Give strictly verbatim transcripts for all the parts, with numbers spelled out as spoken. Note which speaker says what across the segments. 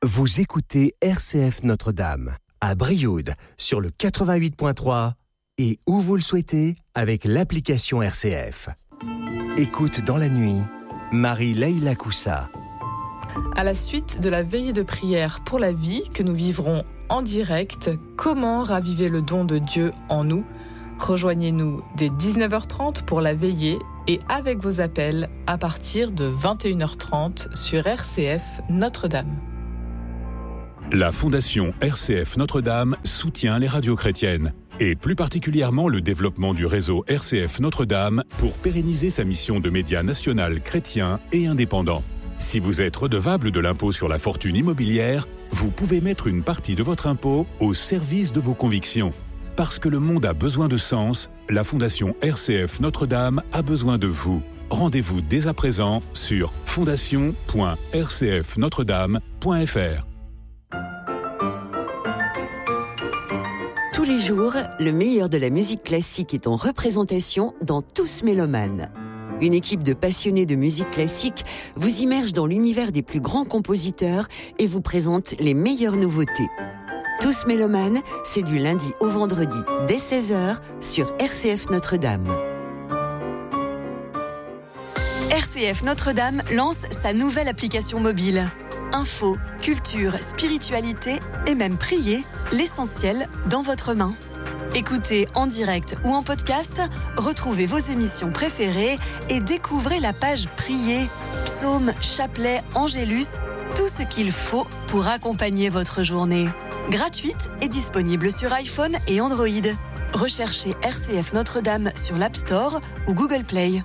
Speaker 1: Vous écoutez R C F Notre-Dame, à Brioude, sur le quatre-vingt-huit point trois et où vous le souhaitez avec l'application R C F. Écoute dans la nuit, Marie-Leïla Koussa.
Speaker 2: À la suite de la veillée de prière pour la vie que nous vivrons en direct, comment raviver le don de Dieu en nous ? Rejoignez-nous dès dix-neuf heures trente pour la veillée et avec vos appels à partir de vingt et une heures trente sur R C F Notre-Dame.
Speaker 3: La Fondation R C F Notre-Dame soutient les radios chrétiennes et plus particulièrement le développement du réseau R C F Notre-Dame pour pérenniser sa mission de média national chrétien et indépendant. Si vous êtes redevable de l'impôt sur la fortune immobilière, vous pouvez mettre une partie de votre impôt au service de vos convictions. Parce que le monde a besoin de sens, la Fondation R C F Notre-Dame a besoin de vous. Rendez-vous dès à présent sur fondation point r c f notre dame point f r.
Speaker 4: Tous les jours, le meilleur de la musique classique est en représentation dans Tous Mélomanes. Une équipe de passionnés de musique classique vous immerge dans l'univers des plus grands compositeurs et vous présente les meilleures nouveautés. Tous Mélomanes, c'est du lundi au vendredi dès seize heures sur R C F Notre-Dame.
Speaker 5: R C F Notre-Dame lance sa nouvelle application mobile. Info, culture, spiritualité et même prier, l'essentiel dans votre main. Écoutez en direct ou en podcast, retrouvez vos émissions préférées et découvrez la page Prier, psaumes, chapelets, angélus, tout ce qu'il faut pour accompagner votre journée. Gratuite et disponible sur iPhone et Android. Recherchez R C F Notre-Dame sur l'App Store ou Google Play.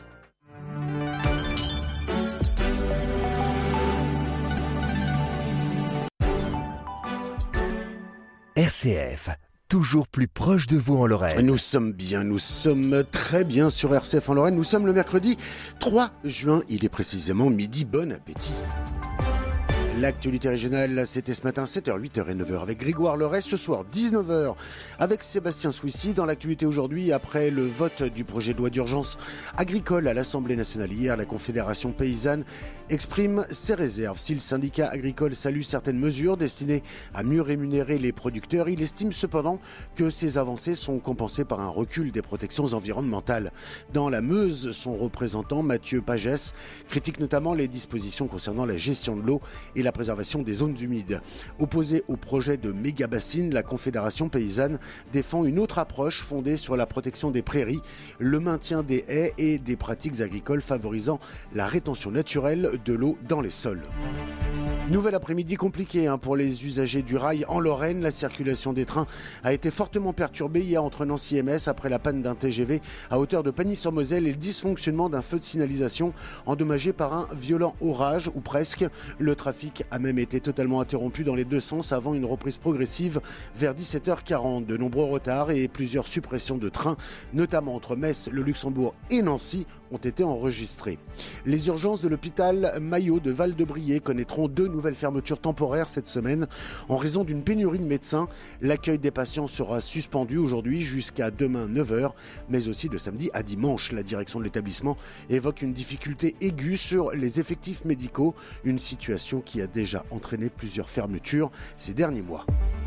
Speaker 1: R C F, toujours plus proche de vous en Lorraine.
Speaker 6: Nous sommes bien, nous sommes très bien sur R C F en Lorraine. Nous sommes le mercredi trois juin, il est précisément midi. Bon appétit. L'actualité régionale, c'était ce matin sept heures, huit heures et neuf heures avec Grégoire Leray. Ce soir, dix-neuf heures avec Sébastien Souissy. Dans l'actualité aujourd'hui, après le vote du projet de loi d'urgence agricole à l'Assemblée nationale hier, la Confédération paysanne exprime ses réserves. Si le syndicat agricole salue certaines mesures destinées à mieux rémunérer les producteurs, il estime cependant que ces avancées sont compensées par un recul des protections environnementales. Dans la Meuse, son représentant Mathieu Pagès critique notamment les dispositions concernant la gestion de l'eau et la préservation des zones humides. Opposée au projet de méga-bassine, la Confédération paysanne défend une autre approche fondée sur la protection des prairies, le maintien des haies et des pratiques agricoles favorisant la rétention naturelle de l'eau dans les sols. Nouvel après-midi compliqué hein, pour les usagers du rail en Lorraine. La circulation des trains a été fortement perturbée hier entre Nancy et Metz après la panne d'un T G V à hauteur de Pagny-sur-Moselle et le dysfonctionnement d'un feu de signalisation endommagé par un violent orage ou presque. Le trafic a même été totalement interrompu dans les deux sens avant une reprise progressive vers dix-sept heures quarante. De nombreux retards et plusieurs suppressions de trains, notamment entre Metz, le Luxembourg et Nancy, ont été enregistrés. Les urgences de l'hôpital Maillot de Val-de-Briey connaîtront deux nouvelles fermetures temporaires cette semaine en raison d'une pénurie de médecins. L'accueil des patients sera suspendu aujourd'hui jusqu'à demain neuf heures, mais aussi de samedi à dimanche. La direction de l'établissement évoque une difficulté aiguë sur les effectifs médicaux, une situation qui a déjà entraîné plusieurs fermetures ces derniers mois.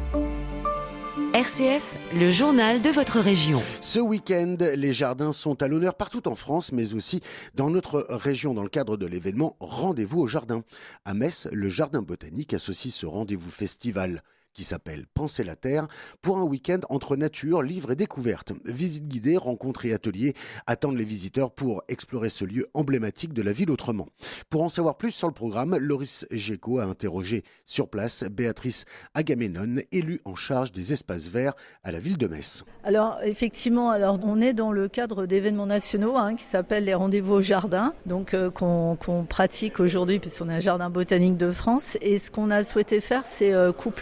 Speaker 4: R C F, le journal de votre région.
Speaker 6: Ce week-end, les jardins sont à l'honneur partout en France, mais aussi dans notre région, dans le cadre de l'événement Rendez-vous au jardin. À Metz, le Jardin botanique associe ce rendez-vous festival qui s'appelle Penser la Terre, pour un week-end entre nature, livres et découvertes. Visites guidées, rencontres et ateliers attendent les visiteurs pour explorer ce lieu emblématique de la ville autrement. Pour en savoir plus sur le programme, Loris Géco a interrogé sur place Béatrice Agamemnon, élue en charge des espaces verts à la ville de Metz.
Speaker 7: Alors effectivement, alors on est dans le cadre d'événements nationaux hein, qui s'appellent les Rendez-vous au jardin, donc euh, qu'on, qu'on pratique aujourd'hui puisqu'on a un jardin botanique de France. Et ce qu'on a souhaité faire, c'est euh, coupler cette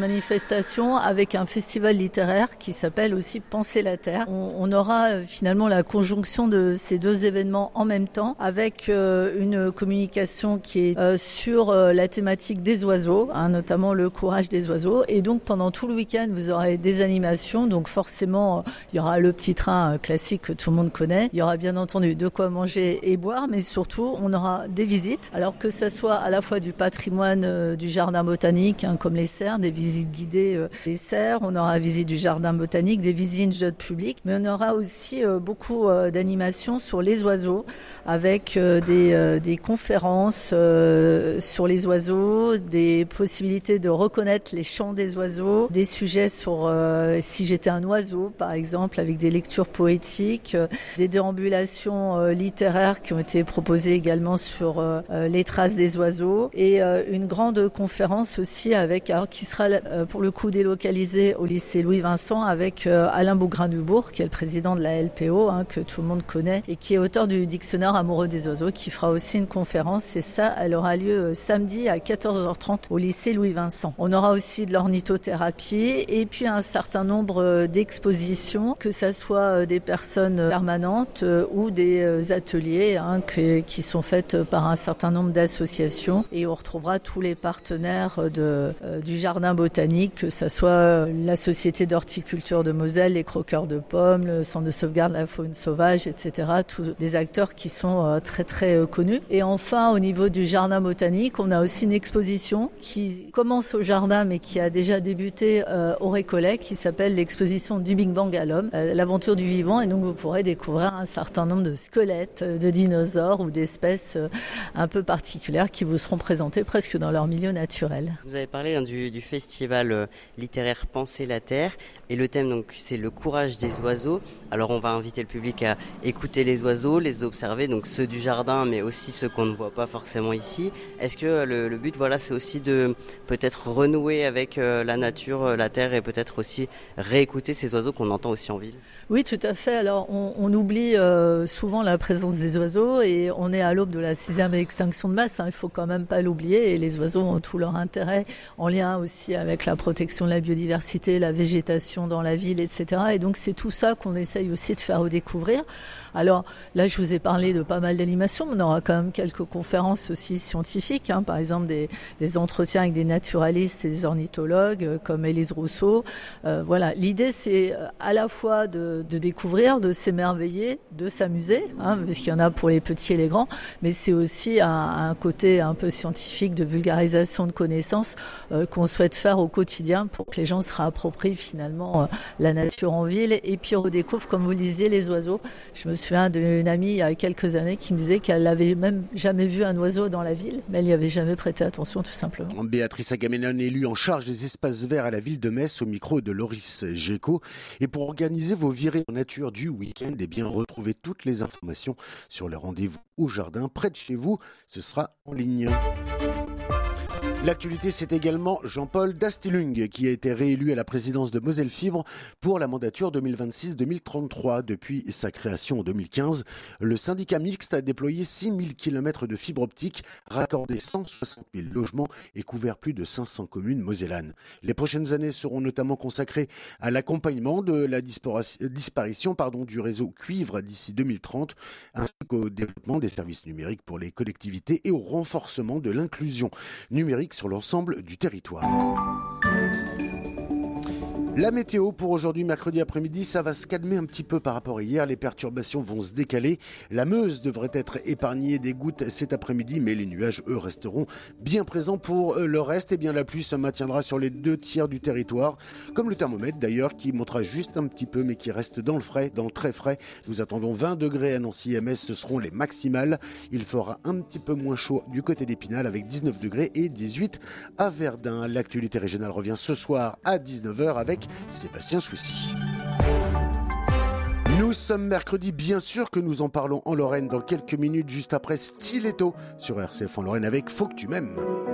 Speaker 7: manifestation avec un festival littéraire qui s'appelle aussi Penser la Terre. On, on aura euh, finalement la conjonction de ces deux événements en même temps avec euh, une communication qui est euh, sur euh, la thématique des oiseaux, hein, notamment le courage des oiseaux. Et donc pendant tout le week-end, vous aurez des animations. Donc forcément, euh, il y aura le petit train euh, classique que tout le monde connaît. Il y aura bien entendu de quoi manger et boire, mais surtout, on aura des visites. Alors que ça soit à la fois du patrimoine euh, du jardin botanique, hein, comme les serres, des visites guidées euh, des serres. On aura visite du jardin botanique, des visites jeux publics, mais on aura aussi euh, beaucoup euh, d'animations sur les oiseaux, avec euh, des, euh, des conférences euh, sur les oiseaux, des possibilités de reconnaître les chants des oiseaux, des sujets sur euh, si j'étais un oiseau, par exemple, avec des lectures poétiques, euh, des déambulations euh, littéraires qui ont été proposées également sur euh, les traces des oiseaux, et euh, une grande conférence aussi avec, alors, qui sera euh, pour le coup délocalisée au lycée Louis Vincent, avec euh, Alain Bougrain-Dubourg, qui est le président de la L P O, hein, que tout le monde connaît, et qui est auteur du dictionnaire amoureux des oiseaux, qui fera aussi une conférence, et ça, elle aura lieu euh, samedi à quatorze heures trente au lycée Louis Vincent. On aura aussi de l'ornithothérapie, et puis un certain nombre euh, d'expositions, que ça soit euh, des personnes permanentes euh, ou des euh, ateliers, hein, que, qui sont faites par un certain nombre d'associations, et on retrouvera tous les partenaires de, euh, du jardin botanique, que ça soit la Société d'horticulture de Moselle, les croqueurs de pommes, le Centre de sauvegarde de la faune sauvage, et cetera. Tous les acteurs qui sont euh, très très euh, connus. Et enfin, au niveau du jardin botanique, on a aussi une exposition qui commence au jardin, mais qui a déjà débuté euh, au Récollet, qui s'appelle l'exposition du Big Bang à l'homme, euh, l'aventure du vivant. Et donc vous pourrez découvrir un certain nombre de squelettes de dinosaures ou d'espèces euh, un peu particulières qui vous seront présentées presque dans leur milieu naturel.
Speaker 8: Vous avez parlé hein, du, du festival euh, littéraire Penser la Terre, et le thème donc c'est le courage des oiseaux. Alors on va inviter le public à écouter les oiseaux, les observer, donc ceux du jardin, mais aussi ceux qu'on ne voit pas forcément ici. Est-ce que le, le but, voilà, c'est aussi de peut-être renouer avec euh, la nature, euh, la terre, et peut-être aussi réécouter ces oiseaux qu'on entend aussi en ville?
Speaker 7: Oui, tout à fait. Alors, on, on oublie euh, souvent la présence des oiseaux, et on est à l'aube de la sixième extinction de masse. Hein, il faut quand même pas l'oublier. Et les oiseaux ont tout leur intérêt, en lien aussi avec la protection de la biodiversité, la végétation dans la ville, et cetera. Et donc, c'est tout ça qu'on essaye aussi de faire redécouvrir. Alors, là, je vous ai parlé de pas mal d'animations, mais on aura quand même quelques conférences aussi scientifiques, hein, par exemple des, des entretiens avec des naturalistes et des ornithologues, euh, comme Élise Rousseau. Euh, voilà, l'idée, c'est à la fois de, de découvrir, de s'émerveiller, de s'amuser, hein, parce qu'il y en a pour les petits et les grands, mais c'est aussi un, un côté un peu scientifique de vulgarisation de connaissances euh, qu'on souhaite faire au quotidien pour que les gens se réapproprient finalement euh, la nature en ville, et puis redécouvrent, comme vous le disiez, les oiseaux. Je me souviens d'une amie il y a quelques années qui me disait qu'elle n'avait même jamais vu un oiseau dans la ville, mais elle n'y avait jamais prêté attention, tout simplement.
Speaker 6: Béatrice Agamemnon, élue en charge des espaces verts à la ville de Metz, au micro de Loris Géco. Et pour organiser vos virées en nature du week-end, et bien retrouvez toutes les informations sur les rendez-vous au jardin près de chez vous. Ce sera en ligne. L'actualité, c'est également Jean-Paul Dastilung qui a été réélu à la présidence de Moselle Fibre pour la mandature deux mille vingt-six deux mille trente-trois. Depuis sa création en deux mille quinze, le syndicat mixte a déployé six mille kilomètres de fibre optique, raccordé cent soixante mille logements et couvert plus de cinq cents communes mosellanes. Les prochaines années seront notamment consacrées à l'accompagnement de la disparition pardon, du réseau cuivre d'ici deux mille trente, ainsi qu'au développement des services numériques pour les collectivités et au renforcement de l'inclusion numérique sur l'ensemble du territoire. La météo pour aujourd'hui, mercredi après-midi, ça va se calmer un petit peu par rapport à hier. Les perturbations vont se décaler. La Meuse devrait être épargnée des gouttes cet après-midi, mais les nuages, eux, resteront bien présents pour le reste. Et bien, la pluie se maintiendra sur les deux tiers du territoire, comme le thermomètre d'ailleurs, qui montera juste un petit peu, mais qui reste dans le frais, dans le très frais. Nous attendons vingt degrés à Nancy et Metz, ce seront les maximales. Il fera un petit peu moins chaud du côté d'Épinal avec dix-neuf degrés et dix-huit à Verdun. L'actualité régionale revient ce soir à dix-neuf heures avec Sébastien Soucy. Nous sommes mercredi, bien sûr que nous en parlons en Lorraine dans quelques minutes, juste après Stiletto sur R C F en Lorraine avec Faut que tu m'aimes.